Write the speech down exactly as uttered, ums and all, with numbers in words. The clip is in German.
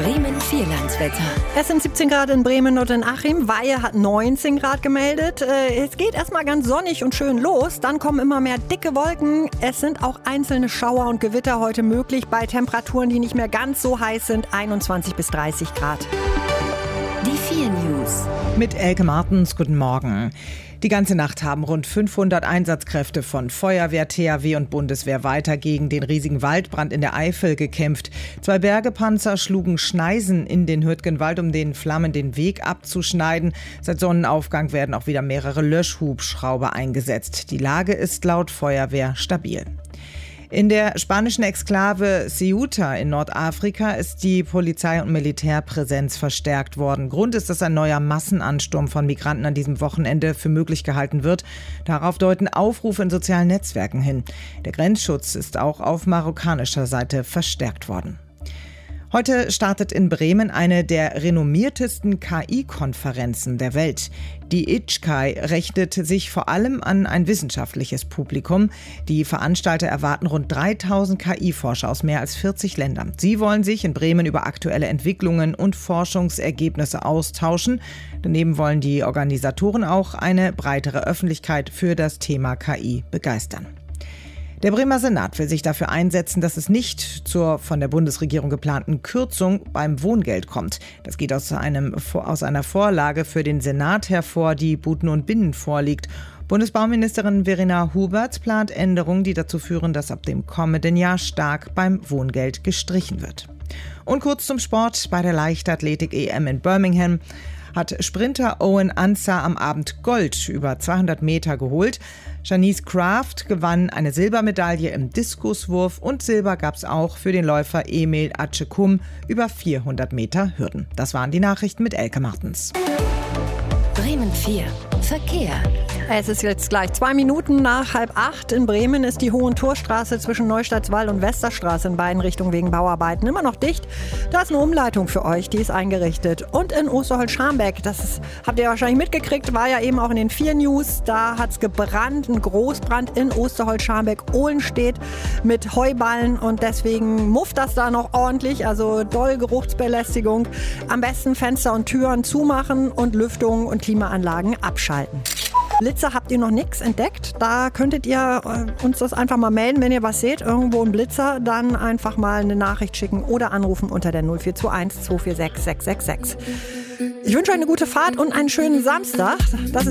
Bremen Vierlandswetter. Es sind siebzehn Grad in Bremen und in Achim. Weihe hat neunzehn Grad gemeldet. Es geht erstmal ganz sonnig und schön los. Dann kommen immer mehr dicke Wolken. Es sind auch einzelne Schauer und Gewitter heute möglich bei Temperaturen, die nicht mehr ganz so heiß sind. einundzwanzig bis dreißig Grad. Die vier News. Mit Elke Martens, guten Morgen. Die ganze Nacht haben rund fünfhundert Einsatzkräfte von Feuerwehr, T H W und Bundeswehr weiter gegen den riesigen Waldbrand in der Eifel gekämpft. Zwei Bergepanzer schlugen Schneisen in den Hürtgenwald, um den Flammen den Weg abzuschneiden. Seit Sonnenaufgang werden auch wieder mehrere Löschhubschrauber eingesetzt. Die Lage ist laut Feuerwehr stabil. In der spanischen Exklave Ceuta in Nordafrika ist die Polizei- und Militärpräsenz verstärkt worden. Grund ist, dass ein neuer Massenansturm von Migranten an diesem Wochenende für möglich gehalten wird. Darauf deuten Aufrufe in sozialen Netzwerken hin. Der Grenzschutz ist auch auf marokkanischer Seite verstärkt worden. Heute startet in Bremen eine der renommiertesten K I-Konferenzen der Welt. Die I T S C K I richtet sich vor allem an ein wissenschaftliches Publikum. Die Veranstalter erwarten rund dreitausend K I-Forscher aus mehr als vierzig Ländern. Sie wollen sich in Bremen über aktuelle Entwicklungen und Forschungsergebnisse austauschen. Daneben wollen die Organisatoren auch eine breitere Öffentlichkeit für das Thema K I begeistern. Der Bremer Senat will sich dafür einsetzen, dass es nicht zur von der Bundesregierung geplanten Kürzung beim Wohngeld kommt. Das geht aus, einem, aus einer Vorlage für den Senat hervor, die Buten und Binnen vorliegt. Bundesbauministerin Verena Huberts plant Änderungen, die dazu führen, dass ab dem kommenden Jahr stark beim Wohngeld gestrichen wird. Und kurz zum Sport. Bei der Leichtathletik-E M in Birmingham hat Sprinter Owen Ansah am Abend Gold über zweihundert Meter geholt. Janice Kraft gewann eine Silbermedaille im Diskuswurf und Silber gab es auch für den Läufer Emil Acekum über vierhundert Meter Hürden. Das waren die Nachrichten mit Elke Martens. Bremen vier. Verkehr. Es ist jetzt gleich zwei Minuten nach halb acht. In Bremen ist die Hohentorstraße zwischen Neustadtswall und Westerstraße in beiden Richtungen wegen Bauarbeiten immer noch dicht. Da ist eine Umleitung für euch, die ist eingerichtet. Und in Osterholz-Scharmbeck, das ist, habt ihr wahrscheinlich mitgekriegt, war ja eben auch in den vier News. Da hat es gebrannt, ein Großbrand in Osterholz-Scharmbeck. Ohlenstedt mit Heuballen und deswegen mufft das da noch ordentlich. Also doll Geruchsbelästigung. Am besten Fenster und Türen zumachen und Lüftung und Klimaanlagen abschalten. Blitzer habt ihr noch nichts entdeckt. Da könntet ihr äh, uns das einfach mal melden, wenn ihr was seht. Irgendwo ein Blitzer, dann einfach mal eine Nachricht schicken oder anrufen unter der null vier zwei eins zwei vier sechs sechs sechs sechs. Ich wünsche euch eine gute Fahrt und einen schönen Samstag. Das ist